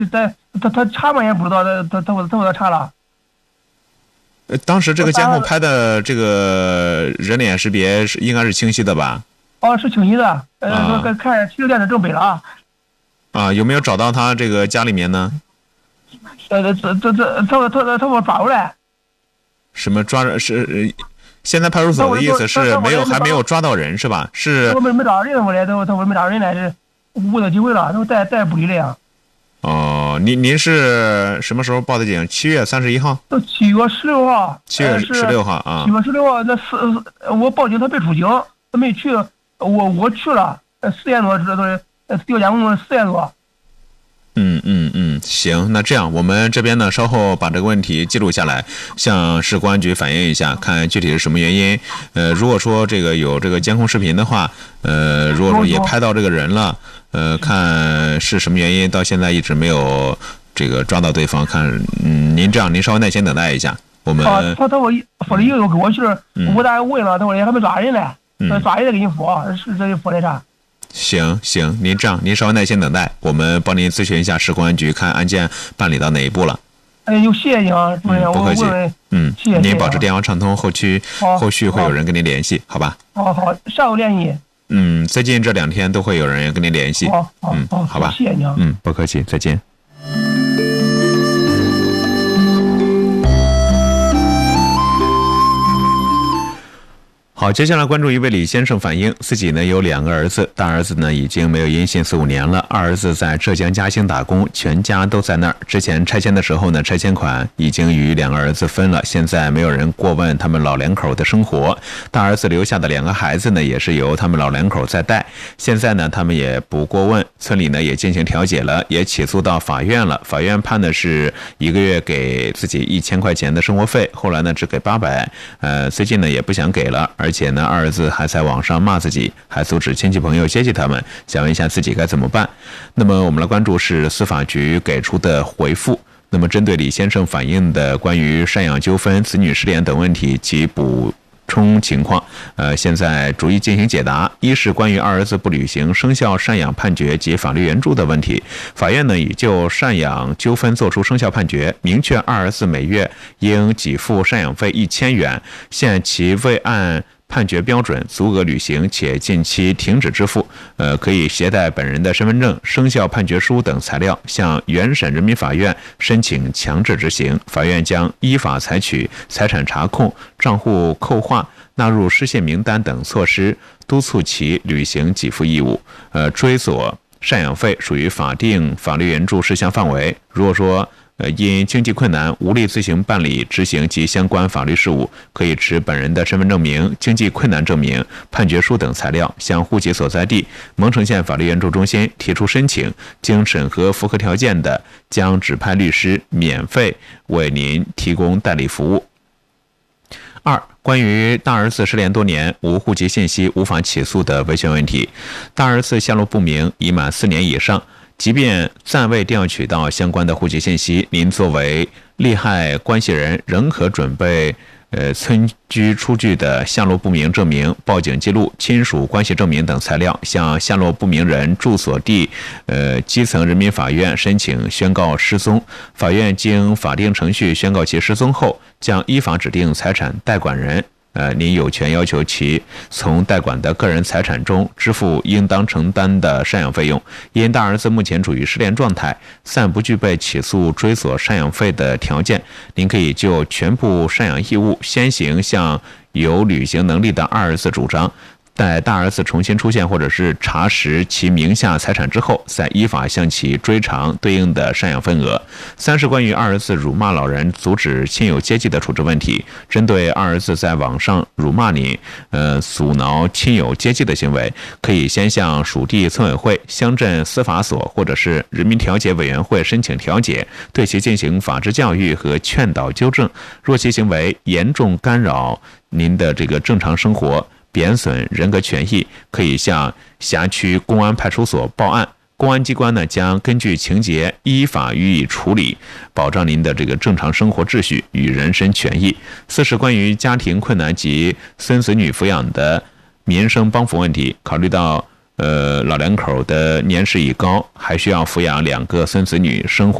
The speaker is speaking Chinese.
他查嘛也不知道，他给他查了。 当时这个监控拍的这个人脸识别应该是清晰的吧？ 哦，是清晰的。看汽车店的正北了啊。 啊，有没有找到他这个家里面呢？ 他给抓回来。 什么抓着是？现在派出所的意思是还没有抓到人是吧？是没抓人回来，他没抓人来是误的机会了，他带不理了呀。 哦，您是什么时候报的警？7月31号。 7月16号。 7月16号啊。 7月16号，那我报警，他没出警，他没去，我去了，4点多，这都是调监控4点多。 行，那这样我们这边呢，稍后把这个问题记录下来，向市公安局反映一下，看具体是什么原因。如果说这个有这个监控视频的话，如果说也拍到这个人了，看是什么原因，到现在一直没有这个抓到对方。看，您稍微耐心等待一下，我们。 他说了一个给我去，我打问了，他说还没抓人呢，抓人再给你说，是这就说的啥？ 行，您稍微耐心等待，我们帮您咨询一下市公安局，看案件办理到哪一步了。 有谢谢您啊，主任， 不客气。 谢谢。 您保持电话畅通，后续会有人跟您联系，好吧？ 好，下午联系。 最近这2天都会有人跟您联系。好吧。 谢谢您啊。 不客气，再见。好，接下来关注一位李先生反映，自己呢有2个儿子，大儿子呢已经没有音信4、5年了，二儿子在浙江嘉兴打工，全家都在那儿。之前拆迁的时候呢，拆迁款已经与2个儿子分了，现在没有人过问他们老两口的生活。大儿子留下的2个孩子呢，也是由他们老两口在带，现在呢他们也不过问，村里呢也进行调解了，也起诉到法院了。法院判的是1个月给自己1000块钱的生活费，后来呢只给800，最近呢也不想给了，而且呢，二儿子还在网上骂自己，还阻止亲戚朋友接济他们，想问一下自己该怎么办。那么我们来关注是司法局给出的回复。那么针对李先生反映的关于赡养纠纷、子女失联等问题及补充情况，现在逐一进行解答。一是关于二儿子不履行生效赡养判决及法律援助的问题，法院呢已就赡养纠纷作出生效判决，明确二儿子每月应给付赡养费1000元，限其未按判决标准足额履行且近期停止支付，可以携带本人的身份证、生效判决书等材料向原审人民法院申请强制执行，法院将依法采取财产查控、账户扣划、纳入失信名单等措施，督促其履行给付义务。追索赡养费属于法定法律援助事项范围。如果说因经济困难无力自行办理执行及相关法律事务，可以持本人的身份证明、经济困难证明、判决书等材料，向户籍所在地蒙城县法律援助中心提出申请，经审核符合条件的，将指派律师免费为您提供代理服务。2. 关于大儿子失联多年无户籍信息无法起诉的维权问题，大儿子下落不明已满4年以上，即便暂未调取到相关的户籍信息，您作为利害关系人仍可准备村居出具的下落不明证明、报警记录、亲属关系证明等材料，向下落不明人住所地基层人民法院申请宣告失踪。法院经法定程序宣告其失踪后，将依法指定财产代管人。您有权要求其从代管的个人财产中支付应当承担的赡养费用。因大儿子目前处于失联状态，暂不具备起诉追索赡养费的条件，您可以就全部赡养义务先行向有履行能力的二儿子主张，待大儿子重新出现或者是查实其名下财产之后，再依法向其追偿对应的赡养份额。3是关于二儿子辱骂老人、阻止亲友接济的处置问题。针对二儿子在网上辱骂您、阻挠亲友接济的行为，可以先向属地村委会、乡镇司法所或者是人民调解委员会申请调解，对其进行法治教育和劝导纠正。若其行为严重干扰您的这个正常生活，贬损人格权益，可以向辖区公安派出所报案，公安机关呢将根据情节依法予以处理，保障您的这个正常生活秩序与人身权益。4是关于家庭困难及孙子女抚养的民生帮扶问题，考虑到老两口的年事已高，还需要抚养2个孙子女，生活